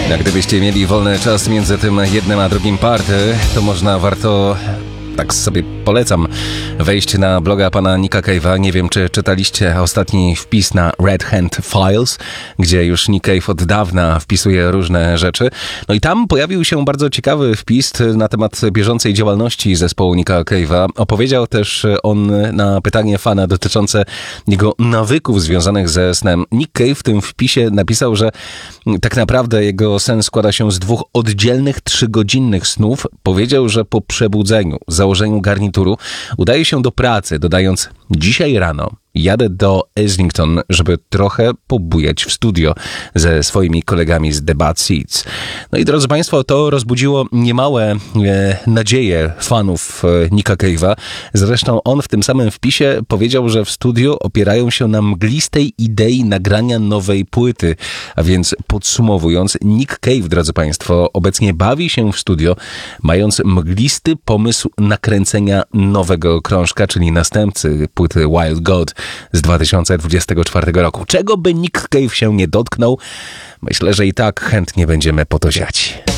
Jak gdybyście mieli wolny czas między tym jednym a drugim party, to warto, tak sobie polecam, wejść na bloga pana Nicka Cave'a. Nie wiem, czy czytaliście ostatni wpis na Red Hand Files, gdzie już Nick Cave od dawna wpisuje różne rzeczy. No i tam pojawił się bardzo ciekawy wpis na temat bieżącej działalności zespołu Nicka Cave'a. Opowiedział też on na pytanie fana dotyczące jego nawyków związanych ze snem. Nick Cave w tym wpisie napisał, że tak naprawdę jego sen składa się z 2 oddzielnych 3-godzinnych snów. Powiedział, że po przebudzeniu, założeniu garnituru udaje się do pracy, dodając: dzisiaj rano jadę do Islington, żeby trochę pobujać w studio ze swoimi kolegami z The Bad Seeds. No i drodzy Państwo, to rozbudziło niemałe nadzieje fanów Nicka Cave'a. Zresztą on w tym samym wpisie powiedział, że w studiu opierają się na mglistej idei nagrania nowej płyty. A więc podsumowując, Nick Cave, drodzy Państwo, obecnie bawi się w studio, mając mglisty pomysł nakręcenia nowego krążka, czyli następcy płyty Wild God z 2024 roku. Czego by Nick Cave się nie dotknął, myślę, że i tak chętnie będziemy po to ziać.